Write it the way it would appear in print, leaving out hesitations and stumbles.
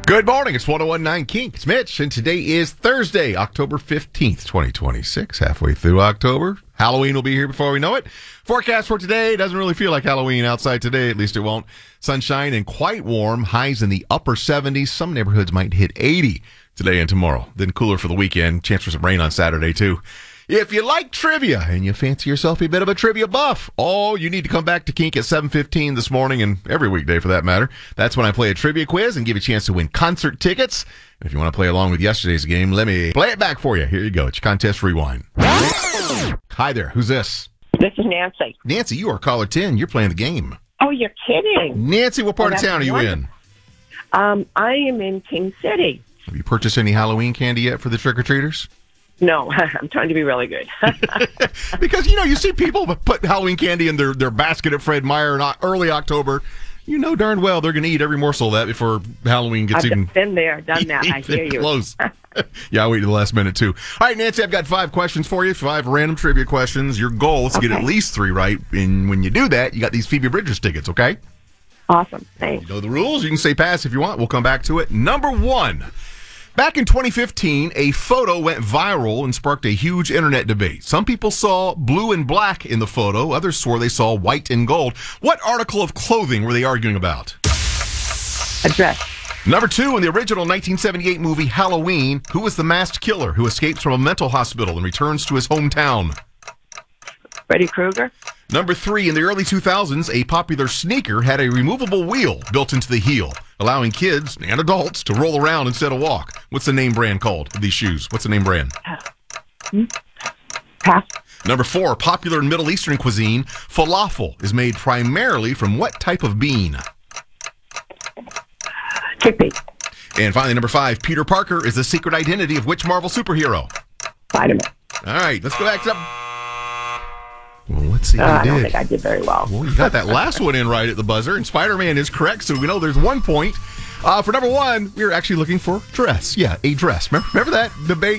Good morning. It's 101.9 Kink. It's Mitch, and today is Thursday, October 15th, 2026. Halfway through October. Halloween will be here before we know it. Forecast for today doesn't really feel like Halloween outside today. At least it won't. Sunshine and quite warm. Highs in the upper 70s. Some neighborhoods might hit 80 today and tomorrow. Then cooler for the weekend. Chance for some rain on Saturday, too. If you like trivia and you fancy yourself a bit of a trivia buff, you need to come back to Kink at 7:15 this morning and every weekday for that matter. That's when I play a trivia quiz and give you a chance to win concert tickets. And if you want to play along with yesterday's game, let me play it back for you. Here you go. It's your contest rewind. Hi there. Who's this? This is Nancy. Nancy, you are caller 10. You're playing the game. Oh, you're kidding. Nancy, what part of town are you in? I am in King City. Have you purchased any Halloween candy yet for the trick-or-treaters? No, I'm trying to be really good. Because, you see people put Halloween candy in their basket at Fred Meyer in early October. You know darn well they're going to eat every morsel of that before Halloween gets I've even... been there, done that. I hear you. Close. Yeah, I'll wait to the last minute, too. All right, Nancy, I've got 5 questions for you, 5 random trivia questions. Your goal is to get at least 3 right. And when you do that, you got these Phoebe Bridgers tickets, okay? Awesome. Thanks. You know the rules. You can say pass if you want. We'll come back to it. Number 1. Back in 2015, a photo went viral and sparked a huge internet debate. Some people saw blue and black in the photo. Others swore they saw white and gold. What article of clothing were they arguing about? A dress. Number 2, in the original 1978 movie Halloween, who was the masked killer who escapes from a mental hospital and returns to his hometown? Freddy Krueger. Number 3, in the early 2000s, a popular sneaker had a removable wheel built into the heel, allowing kids and adults to roll around instead of walk. What's the name brand called of these shoes? What's the name brand? Pass. Number 4, popular in Middle Eastern cuisine, falafel is made primarily from what type of bean? Chickpea. And finally, number 5, Peter Parker is the secret identity of which Marvel superhero? Spider-Man. All right, let's go back to... Well, let's see how I you don't did. think I did very well. Well, you got that last one in right at the buzzer, and Spider-Man is correct, so we know there's 1 point. For number 1, we were actually looking for dress. Yeah, a dress. Remember that debate?